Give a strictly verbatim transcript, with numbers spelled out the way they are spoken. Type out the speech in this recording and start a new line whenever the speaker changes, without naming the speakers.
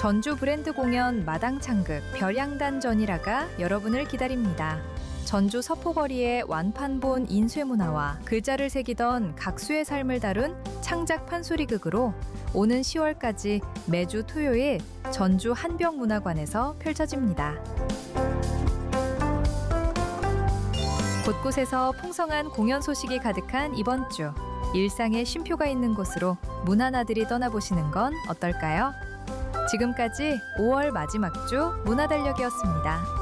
전주 브랜드 공연 마당창극 별양단 전이라가 여러분을 기다립니다. 전주 서포거리의 완판본 인쇄문화와 글자를 새기던 각수의 삶을 다룬 창작 판소리극으로 오는 시월까지 매주 토요일 전주 한병문화관에서 펼쳐집니다. 곳곳에서 풍성한 공연 소식이 가득한 이번 주, 일상에 쉼표가 있는 곳으로 문화나들이 떠나보시는 건 어떨까요? 지금까지 오월 마지막 주 문화달력이었습니다.